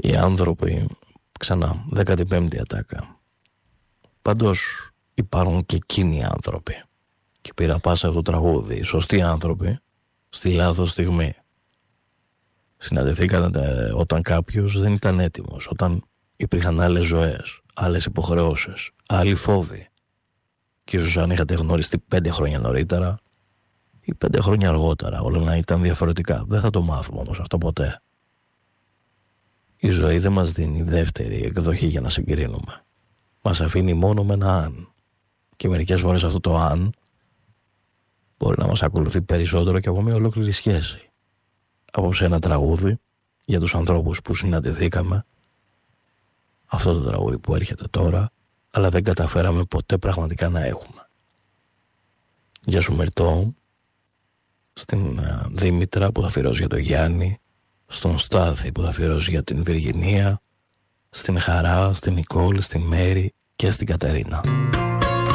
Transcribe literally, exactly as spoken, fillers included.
Οι άνθρωποι, ξανά, δέκατη πέμπτη ατάκα. Πάντως υπάρχουν και εκείνοι οι άνθρωποι. Και πήρα πάσα από το τραγούδι. Οι σωστοί άνθρωποι, στη λάθος στιγμή. Συναντηθήκατε όταν κάποιος δεν ήταν έτοιμος, όταν υπήρχαν άλλες ζωές, άλλες υποχρεώσεις, άλλοι φόβοι. Και ίσως αν είχατε γνωριστεί πέντε χρόνια νωρίτερα ή πέντε χρόνια αργότερα, όλα να ήταν διαφορετικά. Δεν θα το μάθουμε όμως αυτό ποτέ. Η ζωή δεν μας δίνει δεύτερη εκδοχή για να συγκρίνουμε. Μας αφήνει μόνο με ένα αν. Και μερικές φορές αυτό το αν μπορεί να μας ακολουθεί περισσότερο και από μια ολόκληρη σχέση. Απόψε ένα τραγούδι για τους ανθρώπους που συναντηθήκαμε. Αυτό το τραγούδι που έρχεται τώρα, αλλά δεν καταφέραμε ποτέ πραγματικά να έχουμε. Γεια σου Μερτώ, στην uh, Δήμητρα που θα αφιερώσει για το Γιάννη, στον Στάθη που θα αφιερώσει για την Βιργινία, στην Χαρά, στην Νικόλ, στην Μέρη και στην Κατερίνα.